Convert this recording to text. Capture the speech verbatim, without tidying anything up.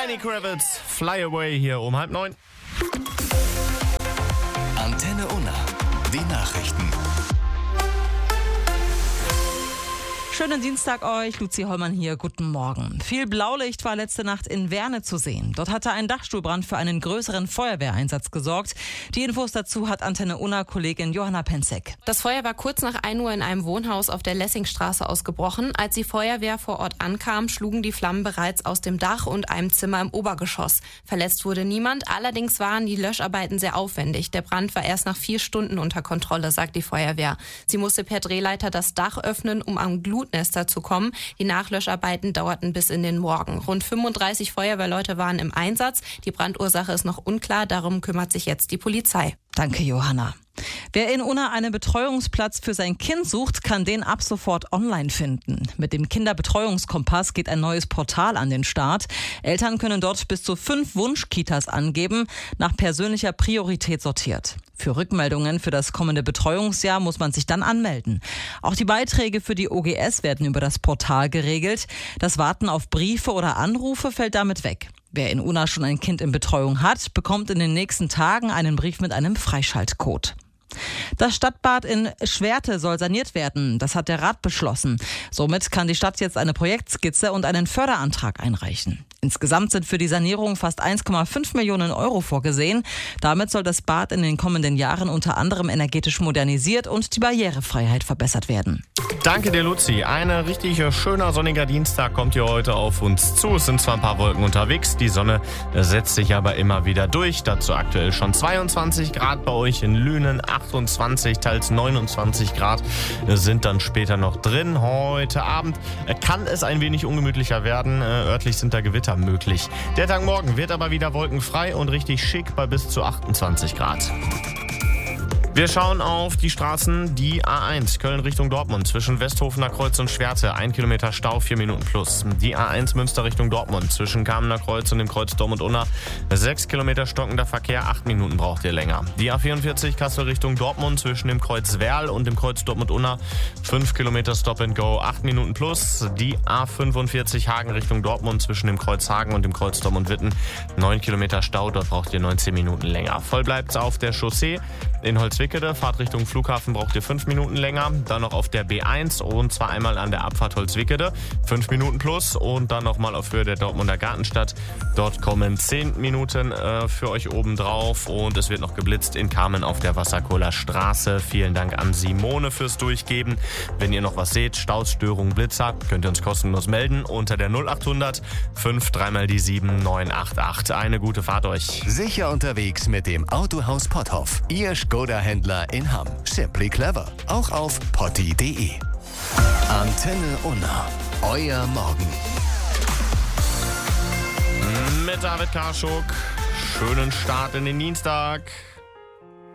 Lenny Kravitz, Fly Away hier um halb neun. Antenne Unna, die Nachrichten. Schönen Dienstag euch, Luzi Hollmann hier, guten Morgen. Viel Blaulicht war letzte Nacht in Werne zu sehen. Dort hatte ein Dachstuhlbrand für einen größeren Feuerwehreinsatz gesorgt. Die Infos dazu hat Antenne Unna-Kollegin Johanna Penzek. Das Feuer war kurz nach ein Uhr in einem Wohnhaus auf der Lessingstraße ausgebrochen. Als die Feuerwehr vor Ort ankam, schlugen die Flammen bereits aus dem Dach und einem Zimmer im Obergeschoss. Verletzt wurde niemand, allerdings waren die Löscharbeiten sehr aufwendig. Der Brand war erst nach vier Stunden unter Kontrolle, sagt die Feuerwehr. Sie musste per Drehleiter das Dach öffnen, um am Glutnester zu kommen. Die Nachlöscharbeiten dauerten bis in den Morgen. Rund fünfunddreißig Feuerwehrleute waren im Einsatz. Die Brandursache ist noch unklar, darum kümmert sich jetzt die Polizei. Danke, Johanna. Wer in Unna einen Betreuungsplatz für sein Kind sucht, kann den ab sofort online finden. Mit dem Kinderbetreuungskompass geht ein neues Portal an den Start. Eltern können dort bis zu fünf Wunschkitas angeben, nach persönlicher Priorität sortiert. Für Rückmeldungen für das kommende Betreuungsjahr muss man sich dann anmelden. Auch die Beiträge für die O G S werden über das Portal geregelt. Das Warten auf Briefe oder Anrufe fällt damit weg. Wer in Unna schon ein Kind in Betreuung hat, bekommt in den nächsten Tagen einen Brief mit einem Freischaltcode. Das Stadtbad in Schwerte soll saniert werden. Das hat der Rat beschlossen. Somit kann die Stadt jetzt eine Projektskizze und einen Förderantrag einreichen. Insgesamt sind für die Sanierung fast eins Komma fünf Millionen Euro vorgesehen. Damit soll das Bad in den kommenden Jahren unter anderem energetisch modernisiert und die Barrierefreiheit verbessert werden. Danke dir, Luzi. Ein richtig schöner sonniger Dienstag kommt hier heute auf uns zu. Es sind zwar ein paar Wolken unterwegs, die Sonne setzt sich aber immer wieder durch. Dazu aktuell schon zweiundzwanzig Grad bei euch in Lünen, achtundzwanzig, teils neunundzwanzig Grad sind dann später noch drin. Heute Abend kann es ein wenig ungemütlicher werden. Örtlich sind da Gewitter möglich. Der Tag morgen wird aber wieder wolkenfrei und richtig schick bei bis zu achtundzwanzig Grad. Wir schauen auf die Straßen, die A eins Köln Richtung Dortmund zwischen Westhofener Kreuz und Schwerte, ein Kilometer Stau, vier Minuten plus. Die A eins Münster Richtung Dortmund zwischen Kamener Kreuz und dem Kreuz Dortmund-Unna, sechs Kilometer stockender Verkehr, acht Minuten braucht ihr länger. Die A vierundvierzig Kassel Richtung Dortmund zwischen dem Kreuz Werl und dem Kreuz Dortmund-Unna, fünf Kilometer Stop and Go, acht Minuten plus. Die A fünfundvierzig Hagen Richtung Dortmund zwischen dem Kreuz Hagen und dem Kreuz Dortmund-Witten, neun Kilometer Stau, dort braucht ihr neunzehn Minuten länger. Voll bleibt's auf der Chaussee in Holzwickede, Fahrt Richtung Flughafen braucht ihr fünf Minuten länger. Dann noch auf der B eins und zwar einmal an der Abfahrt Holzwickede, fünf Minuten plus. Und dann nochmal auf Höhe der Dortmunder Gartenstadt. Dort kommen zehn Minuten äh, für euch oben drauf. Und es wird noch geblitzt in Kamen auf der Wasserkohler Straße. Vielen Dank an Simone fürs Durchgeben. Wenn ihr noch was seht, Staus, Störungen, Blitzer, könnt ihr uns kostenlos melden unter der null achthundert fünf dreimal die sieben neun acht acht. Eine gute Fahrt euch. Sicher unterwegs mit dem Autohaus Potthoff. Ihr Skoda-Händler in Hamm. Simply clever. Auch auf potti punkt de. Antenne Unna. Euer Morgen. Mit David Karschuk. Schönen Start in den Dienstag.